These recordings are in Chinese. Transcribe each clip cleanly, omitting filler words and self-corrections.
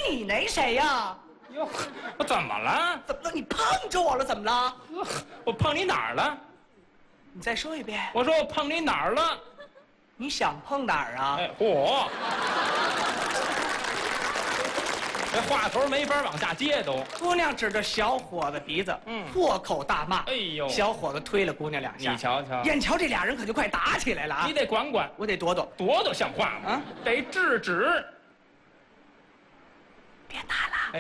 你那谁呀？ 哟，我怎么了？ 怎么了？你碰着我了？怎么了？ 我碰你哪儿了？ 你再说一遍。 我说我碰你哪儿了？ 你想碰哪儿啊？ 哎，嚯！这话头没法往下接都。 姑娘指着小伙子鼻子，破口大骂。 哎呦， 小伙子推了姑娘两下。 你瞧瞧， 眼瞧这俩人可就快打起来了啊！ 你得管管， 我得躲躲， 躲躲像话吗？ 啊， 得制止。 别打了！ 哎，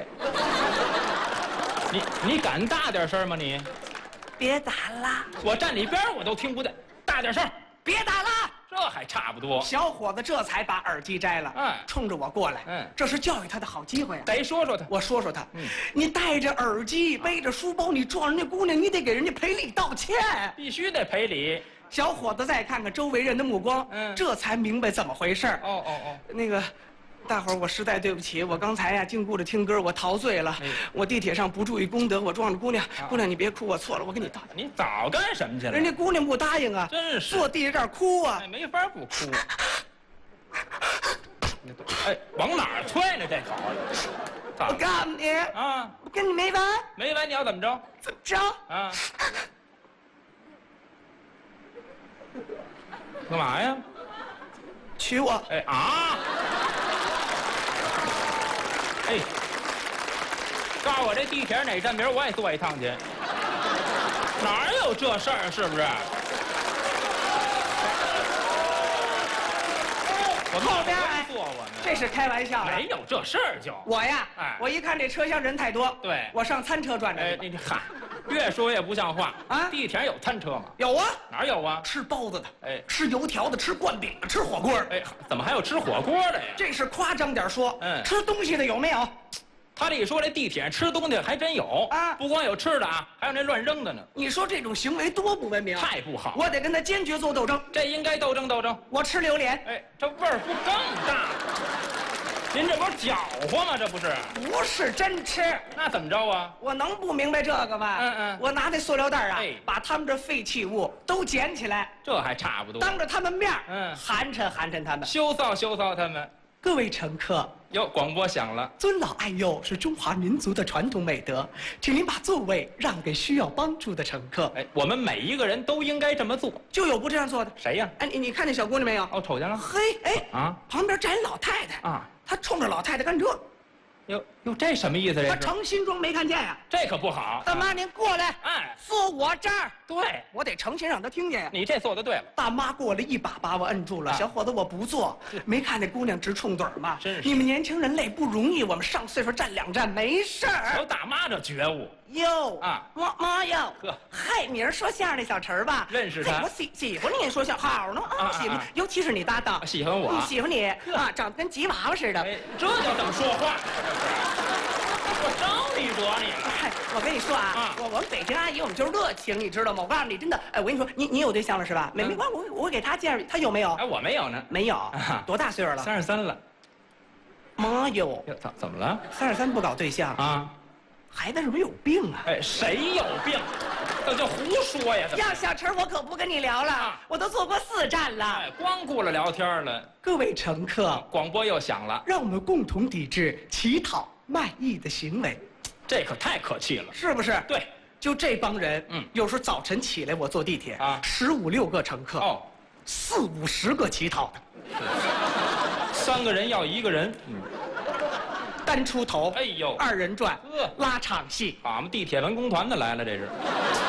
你敢大点声吗你？ 别打了！ 我站里边我都听不见，大点声！ 别打了！ 这还差不多。 小伙子这才把耳机摘了，冲着我过来，这是教育他的好机会啊！ 得说说他， 我说说他，你戴着耳机，背着书包，你撞人家姑娘，你得给人家赔礼道歉， 必须得赔礼。 小伙子再看看周围人的目光，这才明白怎么回事。那个。大伙儿，我实在对不起，我刚才呀净顾着听歌，我陶醉了。我地铁上不注意公德，我撞着姑娘。姑娘，你别哭，我错了，我跟你道歉。 你早干什么去了？ 人家姑娘不答应啊， 真是坐地下这儿哭啊， 没法不哭。哎，往哪儿退呢？这口我告诉你啊， 我跟你没完。 没完，你要怎么着？ 怎么着？ 啊？干嘛呀？ 娶我！ 哎啊！哎，告诉我这地铁哪站名，我也坐一趟去。哪有这事儿？是不是？我后边坐我呢， 这是开玩笑的， 没有这事儿就。 我呀，我一看这车厢人太多， 对， 我上餐车转转。 哎，你嗨，越说越不像话啊！地铁有餐车吗？ 有啊， 哪有啊？ 吃包子的， 哎， 吃油条的，吃灌饼的，吃火锅的。 哎，怎么还有吃火锅的呀？ 这是夸张点说，吃东西的有没有？ 他这一说，这地铁吃东西还真有啊！不光有吃的啊，还有那乱扔的呢。 你说这种行为多不文明， 太不好！ 我得跟他坚决做斗争。 这应该斗争斗争。 我吃榴莲， 哎，这味儿不更大？您这不是搅和吗？这不是？ 不是真吃。 那怎么着啊？ 我能不明白这个吗？我拿那塑料袋啊，把他们这废弃物都捡起来， 这还差不多。 当着他们面，寒碜寒碜他们， 羞臊羞臊他们。 各位乘客， 哟，广播响了。 尊老爱幼是中华民族的传统美德，请您把座位让给需要帮助的乘客。 哎，我们每一个人都应该这么做。 就有不这样做的？ 谁呀？ 哎，你看那小姑娘没有？ 哦，瞅见了。 嘿，哎啊，旁边站一老太太啊，她冲着老太太干这。 哟，这什么意思？这他诚心装没看见呀， 这可不好。 大妈，您过来， 哎， 坐我这儿。 对， 我得诚心让他听见呀。 你这做的对了。 大妈过来一把把我摁住了，小伙子，我不坐。没看那姑娘直冲盹吗？ 真是。 你们年轻人累不容易，我们上岁数站两站没事儿。 有大妈这觉悟。 哟啊，妈哟，嗨，你是说相声那小陈吧？ 认识他。 我喜欢你说相声好呢啊，喜欢，尤其是你搭档， 喜欢我， 喜欢你啊，长得跟吉娃娃似的。 哎，这叫怎么说话？我招你惹你了？ 嗨，我跟你说啊，我们北京阿姨我们就是热情，你知道吗？我告诉你，真的，哎，我跟你说，你有对象了是吧？没关系，我给他介绍，他有没有？ 哎，我没有呢。 没有，多大岁数了 ？33了。 妈哟， 怎么了 ？33不搞对象啊？ 孩子是不是有病啊？ 哎，谁有病？这就胡说呀！ 要小陈，我可不跟你聊了，我都坐过4站了。 哎，光顾了聊天了。 各位乘客， 广播又响了， 让我们共同抵制乞讨卖艺的行为。 这可太可气了， 是不是？ 对， 就这帮人，有时候早晨起来我坐地铁啊，15、16个乘客，哦，40、50个乞讨的 ，3个人要1个人， 单出头， 哎呦 ，2人转，拉场戏。 俺们地铁文工团的来了，这是。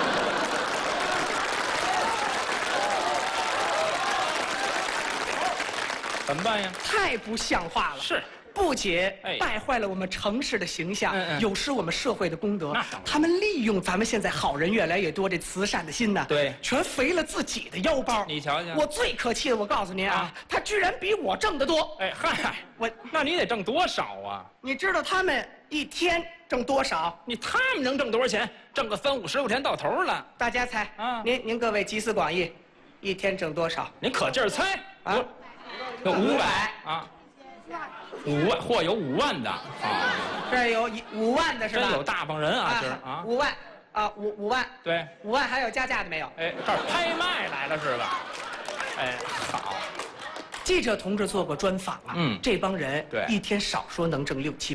怎么办呀？ 太不像话了。 是。 不仅败坏了我们城市的形象，有失我们社会的公德。他们利用咱们现在好人越来越多这慈善的心呢，对，全肥了自己的腰包。你瞧瞧，我最可气的，我告诉您啊，他居然比我挣得多。哎嗨， 那你得挣多少啊？ 你知道他们一天挣多少？ 他们能挣多少钱？挣个30、50块钱到头了。 大家猜啊？您各位集思广益，一天挣多少？ 您可劲儿猜啊！500啊。5万，嚯，有5万的啊！ 这有5万的是吧？ 真有大方人啊，今儿啊 ！5万啊，5万， 对 ，5万还有加价的没有？ 哎，这儿拍卖来了是吧？哎，好。 记者同志做过专访啊，这帮人一天少说能挣6、7、